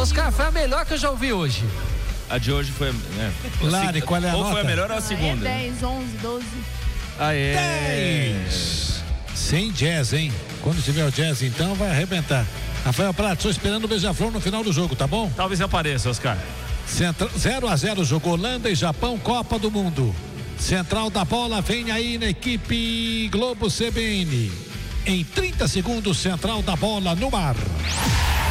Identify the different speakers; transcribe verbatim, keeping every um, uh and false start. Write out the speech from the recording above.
Speaker 1: Oscar, foi a melhor que eu já ouvi hoje.
Speaker 2: A de hoje foi, né?
Speaker 3: Lari, qual é a
Speaker 2: ou
Speaker 3: nota?
Speaker 2: Ou foi a melhor ou a segunda?
Speaker 4: É dez, onze, doze.
Speaker 2: Aê!
Speaker 3: dez! Sem jazz, hein? Quando tiver o jazz, então, vai arrebentar. Rafael Prato, estou esperando o beija-flor no final do jogo, tá bom?
Speaker 5: Talvez apareça, Oscar.
Speaker 3: zero a zero, jogo Holanda e Japão, Copa do Mundo. Central da bola, vem aí na equipe Globo C B N. Em trinta segundos, central da bola no ar.